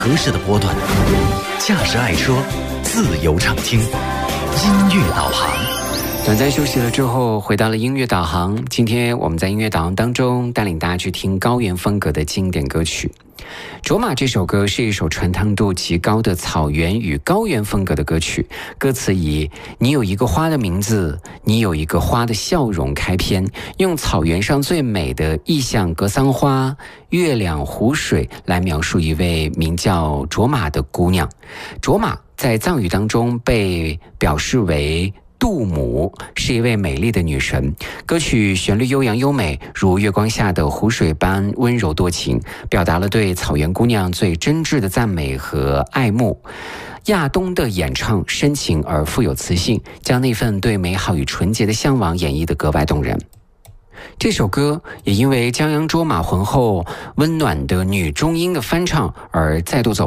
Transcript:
合适的波段，驾驶爱车，自由畅听音乐导航。 短暂休息了之后，回到了音乐导航。今天我们在音乐导航当中带领大家去听高原风格的经典歌曲。卓玛这首歌是一首传唱度极高的草原与高原风格的歌曲，歌词以你有一个花的名字，你有一个花的笑容开篇，用草原上最美的意象格桑花、月亮、湖水来描述一位名叫卓玛的姑娘。卓玛在藏语当中被表示为杜母，是一位美丽的女神。歌曲旋律悠扬优美，如月光下的湖水般温柔多情，表达了对草原姑娘最真挚的赞美和爱慕。亚东的演唱深情而富有磁性，将那份对美好与纯洁的向往演绎得格外动人。这首歌也因为江央卓玛浑厚温暖的女中音的翻唱而再度走